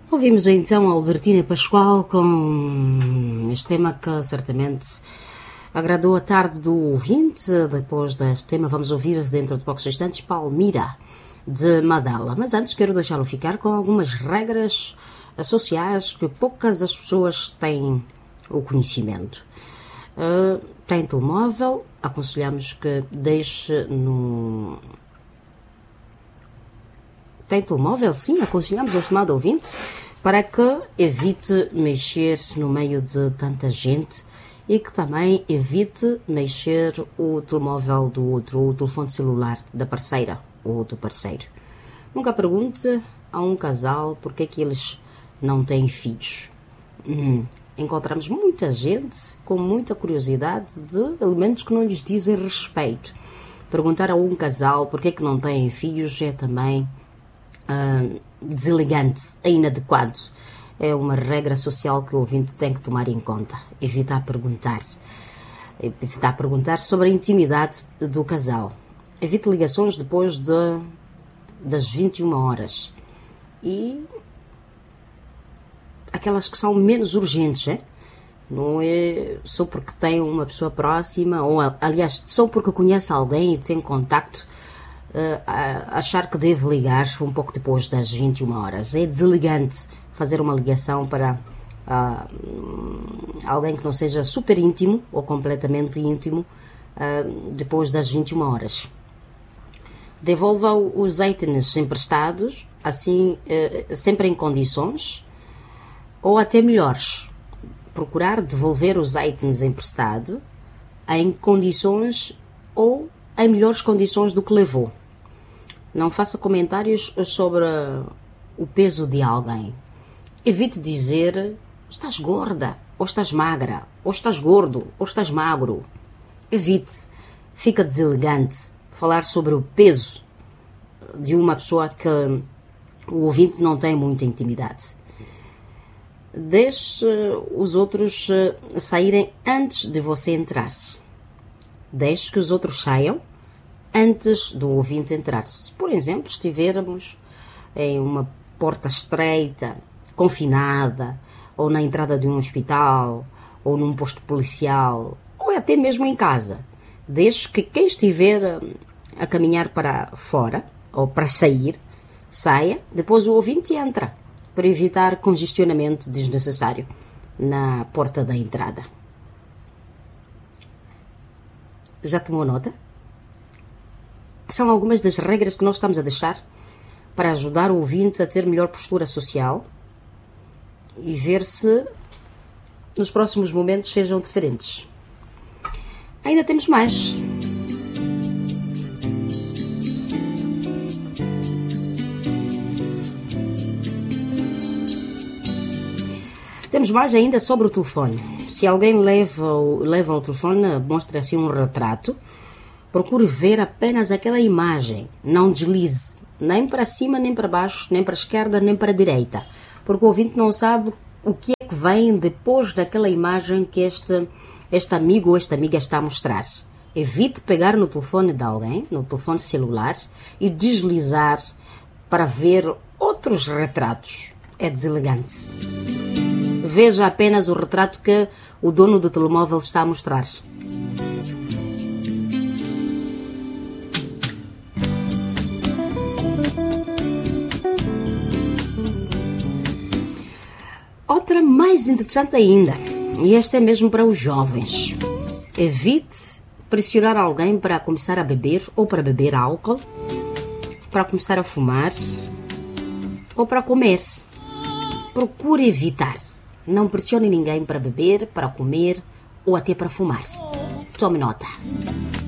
Ouvimos então a Albertina Pascoal com este tema que certamente agradou a tarde do ouvinte. Depois deste tema vamos ouvir dentro de poucos instantes Palmira de Madela. Mas antes quero deixá-lo ficar com algumas regras sociais que poucas as pessoas têm o conhecimento. Tem telemóvel, aconselhamos que deixe no... Tem telemóvel? Sim, aconselhamos ao estimado ouvinte para que evite mexer no meio de tanta gente e que também evite mexer o telemóvel do outro, ou o telefone celular da parceira ou do parceiro. Nunca pergunte a um casal porque é que eles não têm filhos. Encontramos muita gente com muita curiosidade de elementos que não lhes dizem respeito. Perguntar a um casal porque é que não têm filhos é também deselegante, é inadequado. É uma regra social que o ouvinte tem que tomar em conta. Evitar perguntar sobre a intimidade do casal. Evite ligações depois das 21 horas. E aquelas que são menos urgentes, não é só porque tem uma pessoa próxima, ou aliás, só porque conhece alguém e tem contacto, achar que deve ligar um pouco depois das 21 horas. É deselegante fazer uma ligação para alguém que não seja super íntimo ou completamente íntimo depois das 21 horas. Devolva os itens emprestados, assim, sempre em condições, ou até melhores. Procurar devolver os itens emprestados em condições ou em melhores condições do que levou. Não faça comentários sobre o peso de alguém. Evite dizer estás gorda, ou estás magra, ou estás gordo, ou estás magro. Evite. Fica deselegante falar sobre o peso de uma pessoa que o ouvinte não tem muita intimidade. Deixe os outros saírem antes de você entrar. Deixe que os outros saiam antes do ouvinte entrar. Se, por exemplo, estivermos em uma porta estreita, confinada, ou na entrada de um hospital, ou num posto policial, ou até mesmo em casa, deixe que quem estiver a caminhar para fora, ou para sair, saia, depois o ouvinte entra, para evitar congestionamento desnecessário na porta da entrada. Já tomou nota? São algumas das regras que nós estamos a deixar para ajudar o ouvinte a ter melhor postura social e ver se nos próximos momentos sejam diferentes. Ainda temos mais. Temos mais ainda sobre o telefone. Se alguém leva o telefone, mostra assim um retrato, procure ver apenas aquela imagem. Não deslize, nem para cima, nem para baixo, nem para a esquerda, nem para a direita. Porque o ouvinte não sabe o que é que vem depois daquela imagem que este amigo ou esta amiga está a mostrar. Evite pegar no telefone de alguém, no telefone celular, e deslizar para ver outros retratos. É deselegante. Veja apenas o retrato que o dono do telemóvel está a mostrar. Outra mais interessante ainda, e esta é mesmo para os jovens. Evite pressionar alguém para começar a beber ou para beber álcool, para começar a fumar ou para comer. Procure evitar. Não pressione ninguém para beber, para comer ou até para fumar. Tome nota.